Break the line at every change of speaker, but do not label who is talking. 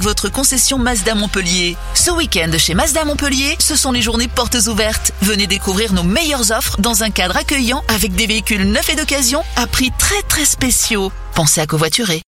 votre concession Mazda Montpellier. Ce week-end chez Mazda Montpellier, ce sont les journées portes ouvertes. Venez découvrir nos meilleures offres dans un cadre accueillant avec des véhicules neufs et d'occasion à prix très spéciaux. Pensez à covoiturer.